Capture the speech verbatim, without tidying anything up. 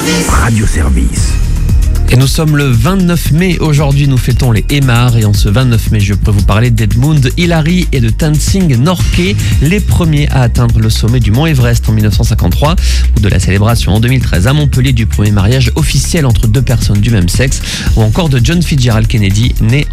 Radio Service. Et nous sommes le vingt-neuf mai. Aujourd'hui, nous fêtons les Aymars. Et en ce vingt-neuf mai, je peux vous parler d'Edmund Hillary et de Tenzing Norgay, les premiers à atteindre le sommet du mont Everest en mille neuf cent cinquante-trois, ou de la célébration en deux mille treize à Montpellier du premier mariage officiel entre deux personnes du même sexe, ou encore de John Fitzgerald Kennedy, né